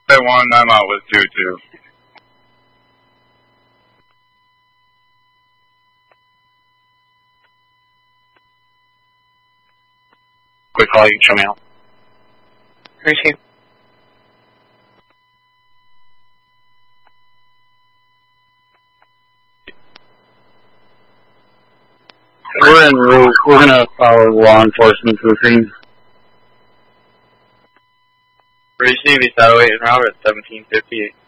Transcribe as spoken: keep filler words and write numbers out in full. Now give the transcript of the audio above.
one, I'm out with two two. Quick call, you can show me out. Receive. We're en route. We're gonna follow law enforcement to the scene. Receive East Highway en route at seventeen fifty-eight.